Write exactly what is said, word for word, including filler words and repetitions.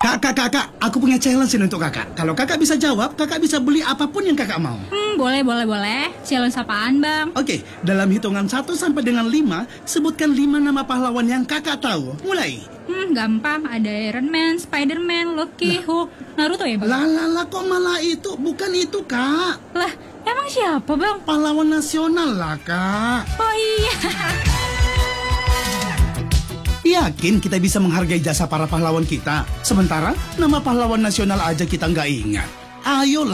Kak, kak, kak, kak, aku punya challenge ini untuk kakak. Kalau kakak bisa jawab, kakak bisa beli apapun yang kakak mau. Hmm, boleh, boleh, boleh. Challenge apaan, Bang? Oke, dalam hitungan satu sampai dengan lima, sebutkan lima nama pahlawan yang kakak tahu. Mulai. Hmm, gampang. Ada Iron Man, Spider-Man, Loki, Hulk, Naruto ya, Bang? Lah, lah, lah, kok malah itu? Bukan itu, kak. Lah, emang siapa, Bang? Pahlawan nasional lah, kak. Oh iya. Yakin kita bisa menghargai jasa para pahlawan kita? Sementara nama pahlawan nasional aja kita nggak ingat. Ayolah.